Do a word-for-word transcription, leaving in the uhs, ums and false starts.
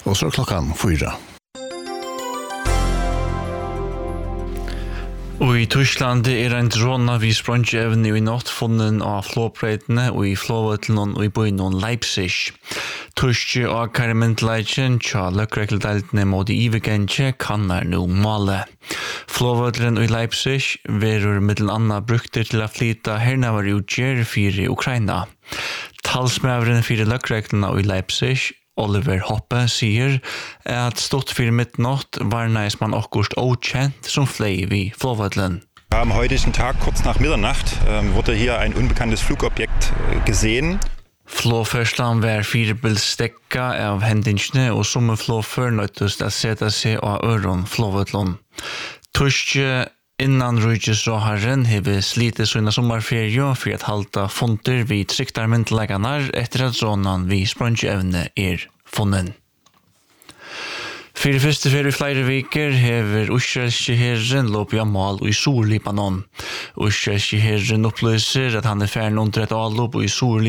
Och så klockan fyra. Og i Tyskland er en drona vi sprangevne i natt funnen av flåbreidene og i flåvøtlen og i byen Leipzig. Tyske og karmentleitjen tja løkrekeldeltene mot i ivegentje kan er nå male. Flåvøtlen i Leipzig verur middel anna brukter til å flyta hernavar utgjer fyrir Ukraina. Talsmævren fyrir løkreklene i Leipzig Oliver Hoppe sier at stått fyrir midnatt var man okkurst okjent som flei vi flåvøtlen. Am heutigen Tag, kurz nach Mitternacht, ähm, wurde hier ein unbekanntes Flugobjekt äh, gesehen. Flåførslan var firebilstekka av hendingsne og som flåfør nøytust at seta seg av øron flåvøtlen. Tyske innan Rujusråharen hever slite sina sommarferie for at halta fonter vid tryktarmyndleganar etter at zonan vi sprangevne er funnen. Fyrir første fyrir flere viker hever Ushelske herren lopi av mal i Sur-Libanon. Ushelske herren opplyser at han er færn under et avlopp i Sur-Libanon